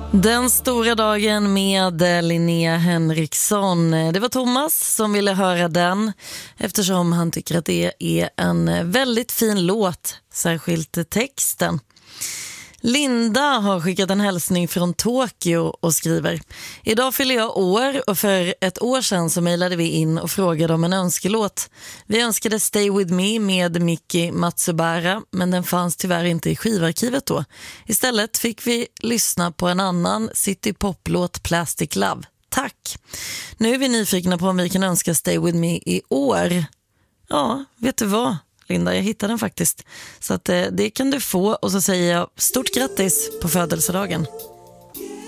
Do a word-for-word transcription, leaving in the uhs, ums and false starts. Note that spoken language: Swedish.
Den stora dagen med Linnea Henriksson. Det var Thomas som ville höra den eftersom han tycker att det är en väldigt fin låt, särskilt texten. Linda har skickat en hälsning från Tokyo och skriver: Idag fyller jag år och för ett år sedan så mejlade vi in och frågade om en önskelåt. Vi önskade Stay With Me med Miki Matsubara, men den fanns tyvärr inte i skivarkivet då. Istället fick vi lyssna på en annan citypoplåt, Plastic Love. Tack! Nu är vi nyfikna på om vi kan önska Stay With Me i år. Ja, vet du vad? Linda, jag hittade den faktiskt. Så att, eh, det kan du få och så säger jag stort grattis på födelsedagen.